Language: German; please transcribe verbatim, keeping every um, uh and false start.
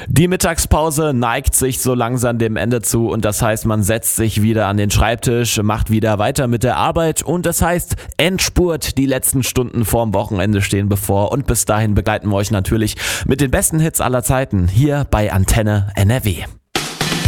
Die Mittagspause neigt sich so langsam dem Ende zu und das heißt, man setzt sich wieder an den Schreibtisch, macht wieder weiter mit der Arbeit und das heißt, Endspurt, die letzten Stunden vorm Wochenende stehen bevor und bis dahin begleiten wir euch natürlich mit den besten Hits aller Zeiten hier bei Antenne N R W.